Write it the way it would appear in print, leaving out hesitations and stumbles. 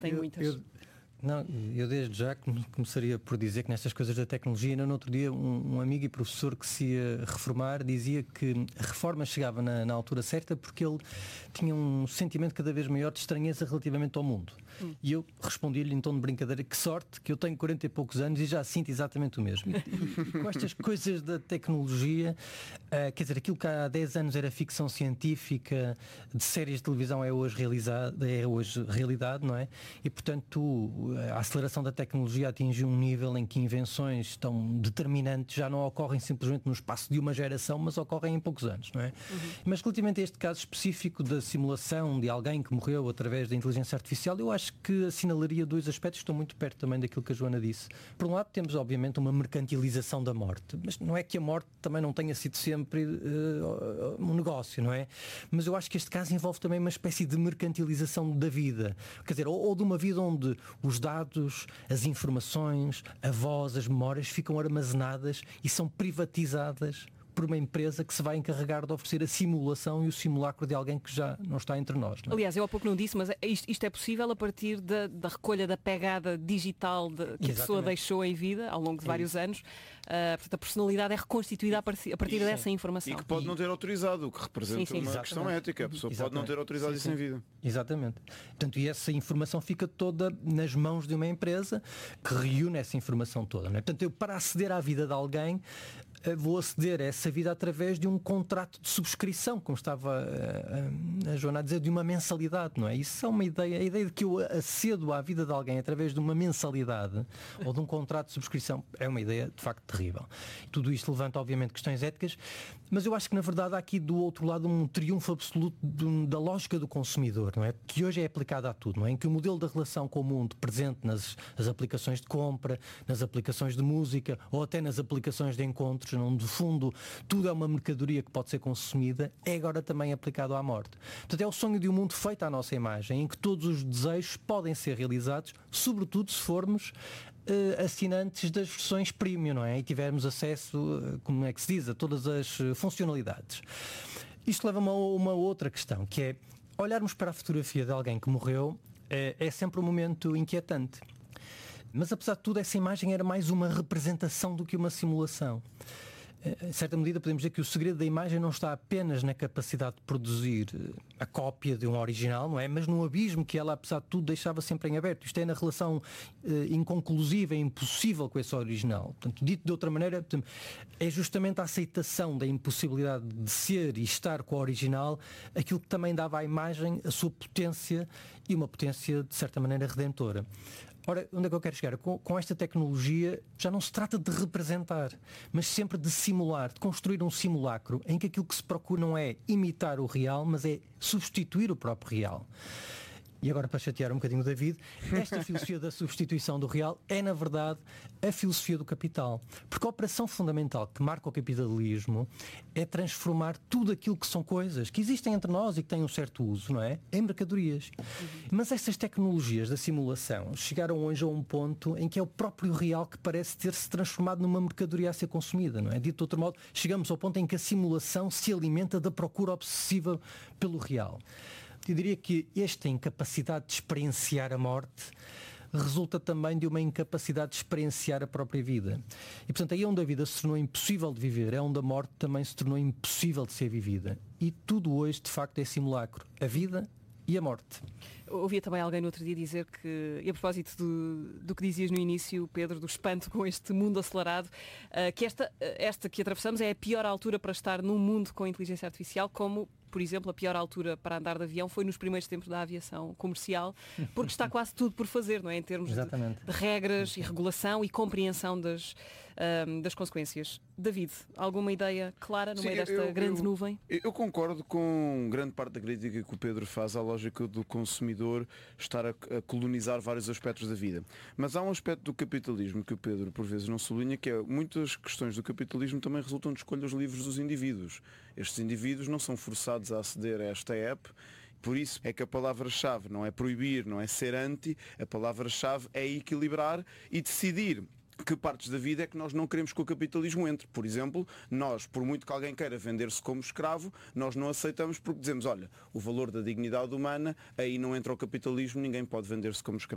Tem muitas. Eu desde já começaria por dizer que nestas coisas da tecnologia, no outro dia um amigo e professor que se ia reformar dizia que a reforma chegava na altura certa porque ele tinha um sentimento cada vez maior de estranheza relativamente ao mundo. E eu respondi-lhe em tom de brincadeira: que sorte que eu tenho 40 e poucos anos e já sinto exatamente o mesmo. E com estas coisas da tecnologia, quer dizer, aquilo que há 10 anos era ficção científica, de séries de televisão é hoje realidade, não é? E portanto a aceleração da tecnologia atinge um nível em que invenções tão determinantes já não ocorrem simplesmente no espaço de uma geração, mas ocorrem em poucos anos, não é? Mas relativamente a este caso específico da simulação de alguém que morreu através da inteligência artificial, eu acho que assinalaria dois aspectos que estão muito perto também daquilo que a Joana disse. Por um lado temos obviamente uma mercantilização da morte, mas não é que a morte também não tenha sido sempre um negócio, não é? Mas eu acho que este caso envolve também uma espécie de mercantilização da vida, quer dizer, ou de uma vida onde os dados, as informações, a voz, as memórias ficam armazenadas e são privatizadas por uma empresa que se vai encarregar de oferecer a simulação e o simulacro de alguém que já não está entre nós. Não é? Aliás, eu há pouco não disse, mas isto é possível a partir da recolha da pegada digital que a pessoa deixou em vida ao longo de vários anos. Portanto, a personalidade é reconstituída a partir dessa informação. E que pode não ter autorizado, o que representa uma questão ética. A pessoa pode não ter autorizado isso em vida. Exatamente. Portanto, e essa informação fica toda nas mãos de uma empresa que reúne essa informação toda. Não é? Portanto, eu, para aceder à vida de alguém, vou aceder a essa vida através de um contrato de subscrição, como estava a Joana a dizer, de uma mensalidade, não é? Isso é uma ideia, a ideia de que eu acedo à vida de alguém através de uma mensalidade ou de um contrato de subscrição é uma ideia de facto terrível. Tudo isto levanta obviamente questões éticas, mas eu acho que na verdade há aqui do outro lado um triunfo absoluto da lógica do consumidor, não é? Que hoje é aplicada a tudo, não é? Em que o modelo da relação com o mundo presente nas aplicações de compra, nas aplicações de música ou até nas aplicações de encontros, onde, no fundo, tudo é uma mercadoria que pode ser consumida, é agora também aplicado à morte. Portanto, é o sonho de um mundo feito à nossa imagem, em que todos os desejos podem ser realizados, sobretudo se formos assinantes das versões premium, não é? E tivermos acesso, como é que se diz, a todas as funcionalidades. Isto leva-me a uma outra questão, que é olharmos para a fotografia de alguém que morreu, é sempre um momento inquietante. Mas apesar de tudo, essa imagem era mais uma representação do que uma simulação. Em certa medida podemos dizer que o segredo da imagem não está apenas na capacidade de produzir a cópia de um original, não é? Mas no abismo que ela, apesar de tudo, deixava sempre em aberto. Isto é na relação inconclusiva e impossível com esse original. Portanto, dito de outra maneira, é justamente a aceitação da impossibilidade de ser e estar com o original aquilo que também dava à imagem a sua potência e uma potência, de certa maneira, redentora. Ora, onde é que eu quero chegar? Com esta tecnologia já não se trata de representar, mas sempre de simular, de construir um simulacro em que aquilo que se procura não é imitar o real, mas é substituir o próprio real. E agora, para chatear um bocadinho o David, esta filosofia da substituição do real é, na verdade, a filosofia do capital. Porque a operação fundamental que marca o capitalismo é transformar tudo aquilo que são coisas que existem entre nós e que têm um certo uso, não é? Em mercadorias. Mas estas tecnologias da simulação chegaram hoje a um ponto em que é o próprio real que parece ter-se transformado numa mercadoria a ser consumida, não é? Dito de outro modo, chegamos ao ponto em que a simulação se alimenta da procura obsessiva pelo real. Eu diria que esta incapacidade de experienciar a morte resulta também de uma incapacidade de experienciar a própria vida. E, portanto, aí onde a vida se tornou impossível de viver, é onde a morte também se tornou impossível de ser vivida. E tudo hoje, de facto, é simulacro. A vida e a morte. Ouvia também alguém no outro dia dizer que, e a propósito do que dizias no início, Pedro, do espanto com este mundo acelerado, que esta que atravessamos é a pior altura para estar num mundo com inteligência artificial, como, por exemplo, a pior altura para andar de avião foi nos primeiros tempos da aviação comercial, porque está quase tudo por fazer, não é? Em termos de regras e regulação e compreensão das consequências. David, alguma ideia clara no meio desta grande nuvem? Eu concordo com grande parte da crítica que o Pedro faz à lógica do consumidor estar a colonizar vários aspectos da vida. Mas há um aspecto do capitalismo que o Pedro por vezes não sublinha, que é muitas questões do capitalismo também resultam de escolhas livres dos indivíduos. Estes indivíduos não são forçados a aceder a esta app. Por isso é que a palavra-chave não é proibir, não é ser anti, a palavra-chave é equilibrar e decidir que partes da vida é que nós não queremos que o capitalismo entre. Por exemplo, nós, por muito que alguém queira vender-se como escravo, nós não aceitamos porque dizemos, olha, o valor da dignidade humana, aí não entra o capitalismo, ninguém pode vender-se como escravo.